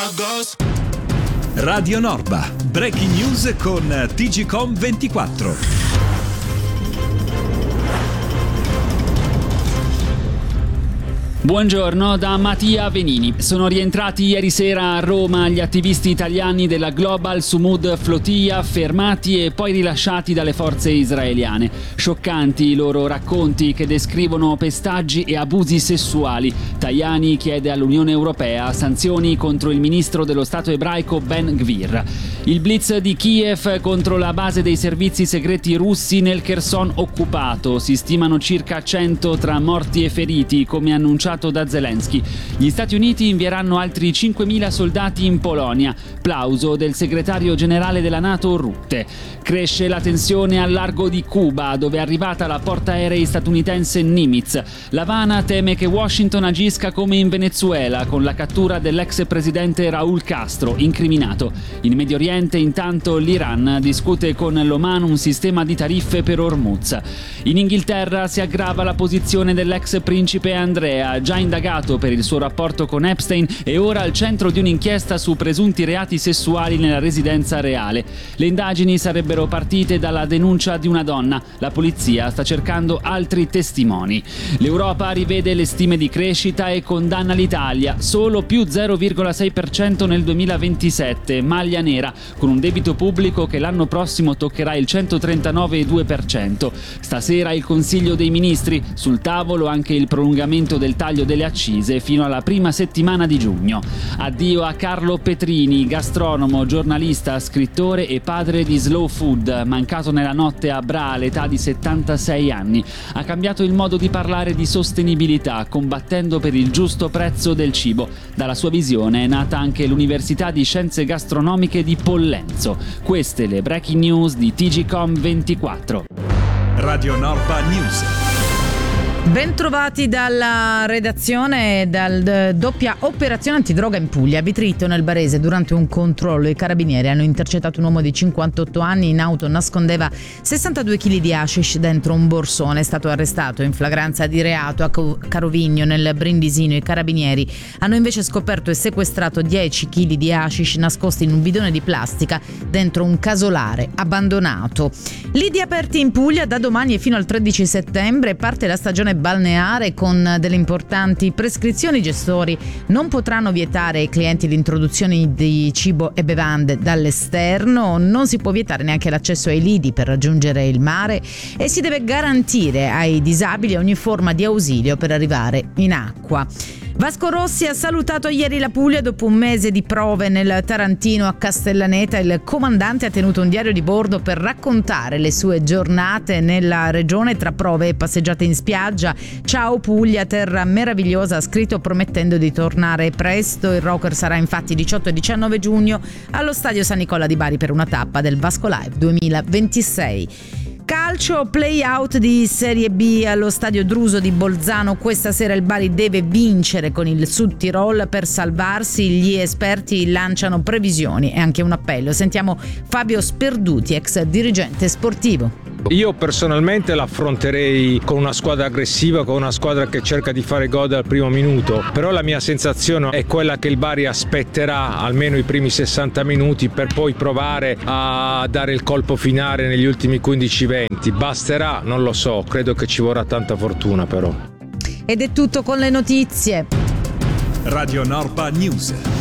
goes. Radio Norba, breaking news con TGcom 24. Buongiorno da Mattia Venini. Sono rientrati ieri sera a Roma gli attivisti italiani della Global Sumud Flotilla, fermati e poi rilasciati dalle forze israeliane. Scioccanti i loro racconti che descrivono pestaggi e abusi sessuali. Tajani chiede all'Unione Europea sanzioni contro il ministro dello Stato ebraico Ben Gvir. Il blitz di Kiev contro la base dei servizi segreti russi nel Kherson occupato. Si stimano circa 100 tra morti e feriti, come annunciato da Zelensky. Gli Stati Uniti invieranno altri 5.000 soldati in Polonia. Plauso del segretario generale della NATO Rutte. Cresce la tensione al largo di Cuba, dove è arrivata la portaerei statunitense Nimitz. L'Havana teme che Washington agisca come in Venezuela, con la cattura dell'ex presidente Raúl Castro, incriminato. In Medio Oriente, intanto, l'Iran discute con l'Oman un sistema di tariffe per Hormuz. In Inghilterra si aggrava la posizione dell'ex principe Andrea, già indagato per il suo rapporto con Epstein e ora al centro di un'inchiesta su presunti reati sessuali nella residenza reale. Le indagini sarebbero partite dalla denuncia di una donna. La polizia sta cercando altri testimoni. L'Europa rivede le stime di crescita e condanna l'Italia. Solo più 0,6% nel 2027, maglia nera, con un debito pubblico che l'anno prossimo toccherà il 139,2%. Stasera il Consiglio dei Ministri, sul tavolo anche il prolungamento del taglio delle accise fino alla prima settimana di giugno. Addio a Carlo Petrini, gastronomo, giornalista, scrittore e padre di Slow Food, mancato nella notte a Bra all'età di 76 anni. Ha cambiato il modo di parlare di sostenibilità, combattendo per il giusto prezzo del cibo. Dalla sua visione è nata anche l'Università di Scienze Gastronomiche di Pollenzo. Queste le breaking news di TGcom 24. Radio Norba News. Bentrovati dalla redazione dal doppia operazione antidroga in Puglia. A Vitrito, nel Barese, durante un controllo i carabinieri hanno intercettato un uomo di 58 anni in auto, nascondeva 62 kg di hashish dentro un borsone. È stato arrestato in flagranza di reato a Carovigno, nel Brindisino. I carabinieri hanno invece scoperto e sequestrato 10 kg di hashish nascosti in un bidone di plastica dentro un casolare abbandonato. Lidi aperti in Puglia da domani e fino al 13 settembre. Parte la stagione balneare con delle importanti prescrizioni. I gestori non potranno vietare ai clienti l'introduzione di cibo e bevande dall'esterno, non si può vietare neanche l'accesso ai lidi per raggiungere il mare e si deve garantire ai disabili ogni forma di ausilio per arrivare in acqua. Vasco Rossi ha salutato ieri la Puglia dopo un mese di prove nel Tarantino a Castellaneta. Il comandante ha tenuto un diario di bordo per raccontare le sue giornate nella regione tra prove e passeggiate in spiaggia. Ciao Puglia, terra meravigliosa, ha scritto, promettendo di tornare presto. Il rocker sarà infatti 18 e 19 giugno allo Stadio San Nicola di Bari per una tappa del Vasco Live 2026. Calcio, play-out di Serie B allo stadio Druso di Bolzano. Questa sera il Bari deve vincere con il Sud Tirol per salvarsi. Gli esperti lanciano previsioni e anche un appello. Sentiamo Fabio Sperduti, ex dirigente sportivo. Io personalmente l'affronterei con una squadra aggressiva, con una squadra che cerca di fare gol dal primo minuto, però la mia sensazione è quella che il Bari aspetterà almeno i primi 60 minuti per poi provare a dare il colpo finale negli ultimi 15-20. Basterà? Non lo so, credo che ci vorrà tanta fortuna però. Ed è tutto con le notizie. Radio Norba News.